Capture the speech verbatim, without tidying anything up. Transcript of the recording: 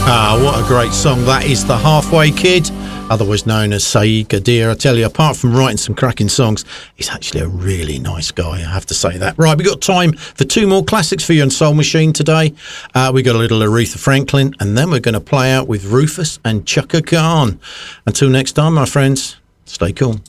Ah, what a great song. That is The Halfway Kid, otherwise known as Saeed Qadir. I tell you, apart from writing some cracking songs, he's actually a really nice guy, I have to say that. Right, we've got time for two more classics for you on Soul Machine today. Uh, we got a little Aretha Franklin, and then we're going to play out with Rufus and Chaka Khan. Until next time, my friends, stay cool.